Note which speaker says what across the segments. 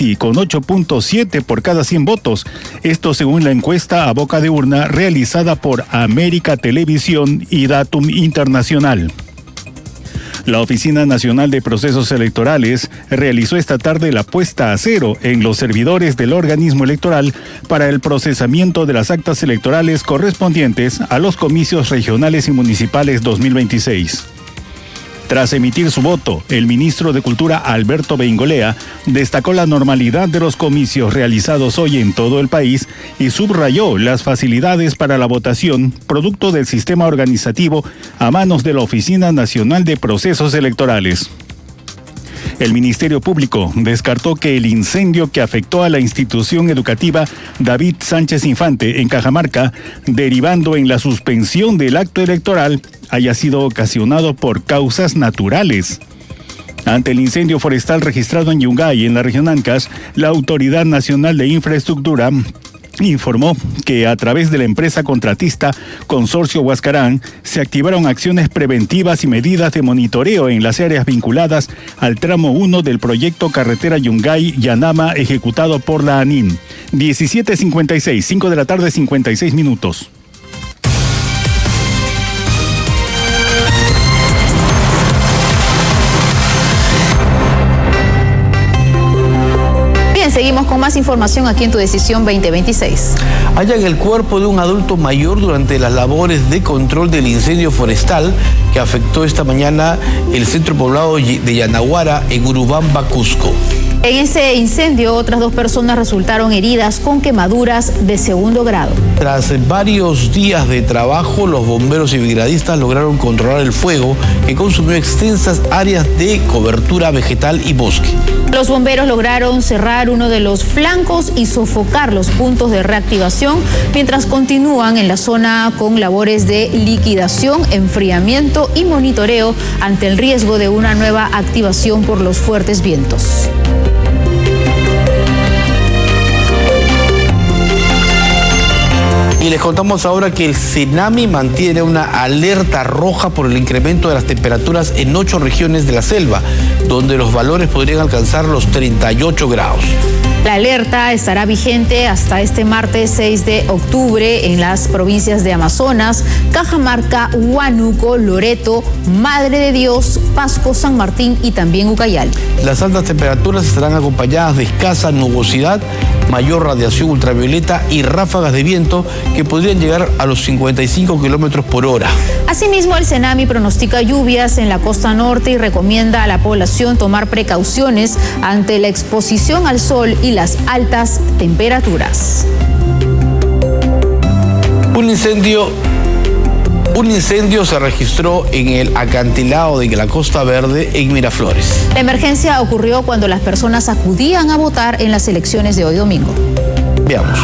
Speaker 1: Marti con 8.7 por cada 100 votos. Esto según la encuesta a boca de urna realizada por América Televisión y Datum Internacional. La Oficina Nacional de Procesos Electorales realizó esta tarde la puesta a cero en los servidores del organismo electoral para el procesamiento de las actas electorales correspondientes a los comicios regionales y municipales 2026. Tras emitir su voto, el ministro de Cultura Alberto Beingolea destacó la normalidad de los comicios realizados hoy en todo el país y subrayó las facilidades para la votación, producto del sistema organizativo a manos de la Oficina Nacional de Procesos Electorales. El Ministerio Público descartó que el incendio que afectó a la institución educativa David Sánchez Infante en Cajamarca, derivando en la suspensión del acto electoral, haya sido ocasionado por causas naturales. Ante el incendio forestal registrado en Yungay, en la región Ancash, la Autoridad Nacional de Infraestructura informó que a través de la empresa contratista Consorcio Huascarán se activaron acciones preventivas y medidas de monitoreo en las áreas vinculadas al tramo 1 del proyecto Carretera Yungay-Yanama ejecutado por la ANIM. 17:56, 5 de la tarde, 56 minutos.
Speaker 2: Seguimos con más información aquí en Tu Decisión 2026.
Speaker 3: Hallan el cuerpo de un adulto mayor durante las labores de control del incendio forestal que afectó esta mañana el centro poblado de Yanaguara en Urubamba, Cusco.
Speaker 2: En ese incendio, otras 2 personas resultaron heridas con quemaduras de 2º grado.
Speaker 3: Tras varios días de trabajo, los bomberos y brigadistas lograron controlar el fuego que consumió extensas áreas de cobertura vegetal y bosque.
Speaker 2: Los bomberos lograron cerrar uno de los flancos y sofocar los puntos de reactivación mientras continúan en la zona con labores de liquidación, enfriamiento y monitoreo ante el riesgo de una nueva activación por los fuertes vientos.
Speaker 3: Y les contamos ahora que el CENAMI mantiene una alerta roja por el incremento de las temperaturas en 8 regiones de la selva, donde los valores podrían alcanzar los 38 grados.
Speaker 2: La alerta estará vigente hasta este martes 6 de octubre en las provincias de Amazonas, Cajamarca, Huánuco, Loreto, Madre de Dios, Pasco, San Martín y también Ucayali.
Speaker 3: Las altas temperaturas estarán acompañadas de escasa nubosidad, mayor radiación ultravioleta y ráfagas de viento que podrían llegar a los 55 kilómetros por hora.
Speaker 2: Asimismo, el CENAMI pronostica lluvias en la costa norte y recomienda a la población tomar precauciones ante la exposición al sol y las altas temperaturas.
Speaker 3: Un incendio se registró en el acantilado de la Costa Verde en Miraflores.
Speaker 2: La emergencia ocurrió cuando las personas acudían a votar en las elecciones de hoy domingo.
Speaker 3: Veamos.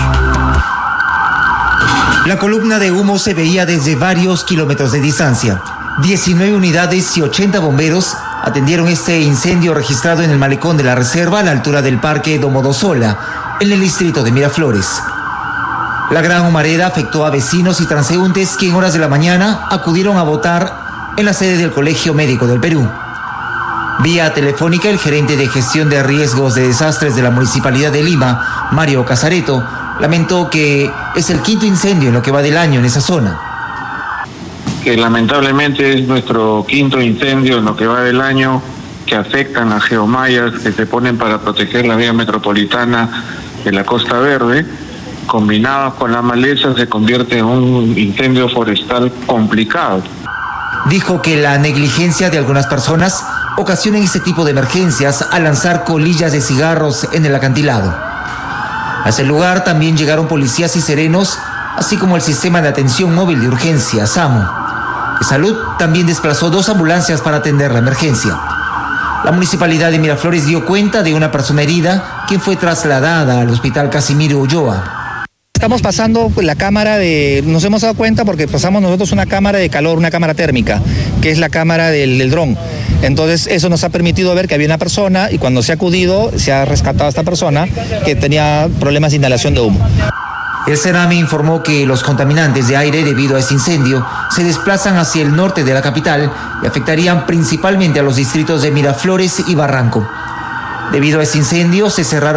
Speaker 4: La columna de humo se veía desde varios kilómetros de distancia. 19 unidades y 80 bomberos atendieron este incendio registrado en el malecón de la reserva a la altura del Parque Domodosola, en el distrito de Miraflores. La gran humareda afectó a vecinos y transeúntes que en horas de la mañana acudieron a votar en la sede del Colegio Médico del Perú. Vía telefónica, el gerente de gestión de riesgos de desastres de la Municipalidad de Lima, Mario Casareto, lamentó que es el 5º incendio en lo que va del año en esa zona.
Speaker 5: Que lamentablemente es nuestro 5º incendio en lo que va del año, que afectan a geomallas que se ponen para proteger la vía metropolitana de la Costa Verde. Combinados con la maleza se convierte en un incendio forestal complicado.
Speaker 4: Dijo que la negligencia de algunas personas ocasiona este tipo de emergencias al lanzar colillas de cigarros en el acantilado. A ese lugar también llegaron policías y serenos, así como el sistema de atención móvil de urgencia, SAMU. De Salud también desplazó 2 ambulancias para atender la emergencia. La Municipalidad de Miraflores dio cuenta de una persona herida, quien fue trasladada al Hospital Casimiro Ulloa.
Speaker 6: Estamos pasando la cámara nos hemos dado cuenta porque pasamos nosotros una cámara de calor, una cámara térmica, que es la cámara del dron. Entonces eso nos ha permitido ver que había una persona y cuando se ha acudido, se ha rescatado a esta persona que tenía problemas de inhalación de humo.
Speaker 4: El CENAMI informó que los contaminantes de aire debido a este incendio se desplazan hacia el norte de la capital y afectarían principalmente a los distritos de Miraflores y Barranco. Debido a este incendio se cerraron